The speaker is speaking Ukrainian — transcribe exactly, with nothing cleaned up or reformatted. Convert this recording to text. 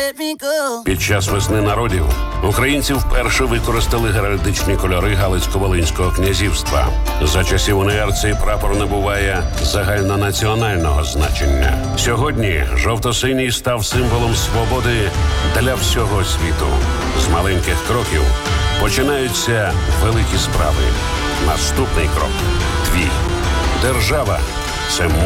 Під час весни народів українці вперше використали геральдичні кольори Галицько-Волинського князівства. За часів УНР цей прапор набуває загальнонаціонального значення. Сьогодні жовто-синій став символом свободи для всього світу. З маленьких кроків починаються великі справи. Наступний крок – твій. Держава – це